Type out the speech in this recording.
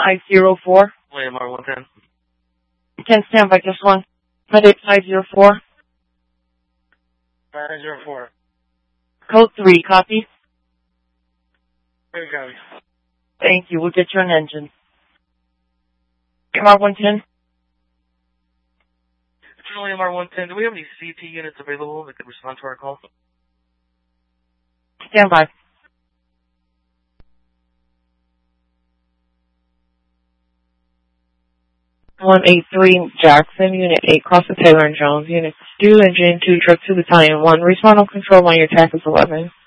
504. William R. 110. 10 standby, just one. Medic 504. 504. Code 3, copy. Very copy. Thank you. We'll get you an engine. MR 110. William R. 110. Do we have any CT units available that could respond to our call? Stand by. (183) Jackson, Unit 8, cross the Taylor and Jones. Unit 2, Engine 2, Truck 2, Battalion 1. Respond on control when your attack is 11.